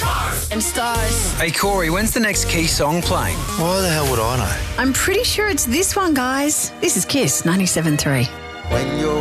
And stars. Hey, Corey, when's the next Key song playing? Why the hell would I know? I'm pretty sure it's this one, guys. This is Kiss 97.3. When you're